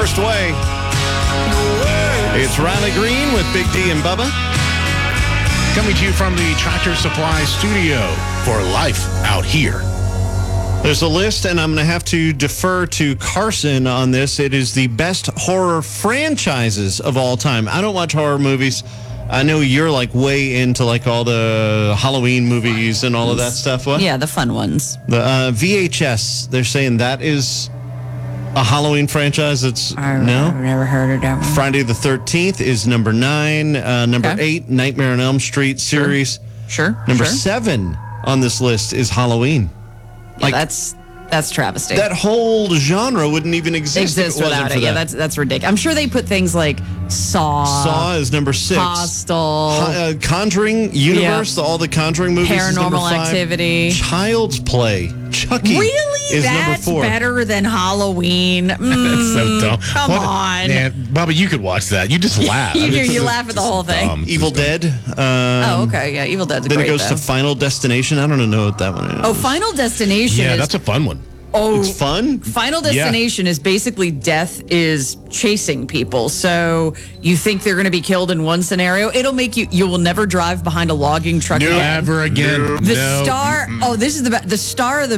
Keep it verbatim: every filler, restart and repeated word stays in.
Worst Way. It's Riley Green with Big D and Bubba. Coming to you from the Tractor Supply Studio for Life Out Here. There's a list, and I'm going to have to defer to Carson on this. It is the best horror franchises of all time. I don't watch horror movies. I know you're like way into like all the Halloween movies and all of that stuff. What? Yeah, the fun ones. The uh, V H S, they're saying that is a Halloween franchise. It's I've, no? I've never heard of that one. Friday the thirteenth is number nine. Uh, number Okay. eight, Nightmare on Elm Street series. Sure. Number sure. seven on this list is Halloween. Yeah, that's that's travesty. That whole genre wouldn't even exist, if exists it wasn't without for it. Yeah, that. that's that's ridiculous. I'm sure they put things like Saw, Saw is number six. Hostel, uh, Conjuring Universe, all the Conjuring movies is number Paranormal five. Activity. Child's Play, Chucky Really? is That's number four. better than Halloween. That's Mm, so dumb. come What- on. Man, Bubba, you could watch that. You just laugh. You I mean, do, it's you just- laugh at the whole thing. dumb. Evil Dead. Um, Oh, okay. Yeah, Evil Dead's Then great, it goes though. to Final Destination. I don't know what that one is. Oh, Final Destination Yeah, is... that's a fun one. oh, It's fun. Final Destination is basically death is chasing people. So you think they're going to be killed in one scenario. It'll make you, you will never drive behind a logging truck again. Never again. The No. star, oh, this is the, be- the star of the